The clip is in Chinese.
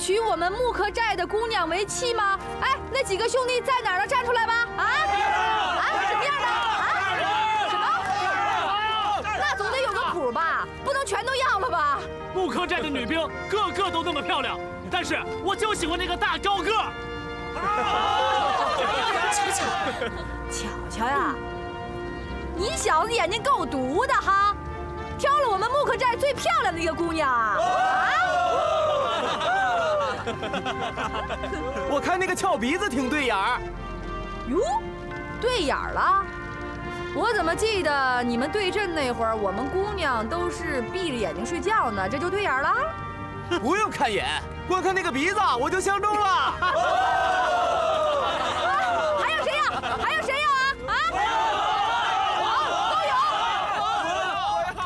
娶我们木刻寨的姑娘为妻吗？哎，那几个兄弟在哪儿呢？站出来吧！啊？什么样的？什么？那总得有个谱吧，不能全都要了吧？ 木刻寨的女兵个个都那么漂亮，但是我就喜欢那个大高个。 巧巧呀，你小子眼睛够毒的哈！挑了我们木刻寨最漂亮的一个姑娘啊！ 我看那个翘鼻子挺对眼儿。 哟，对眼儿了？我怎么记得你们对阵那会儿，我们姑娘都是闭着眼睛睡觉呢？这就对眼儿了？ 不用看眼，光看那个鼻子我就相中了。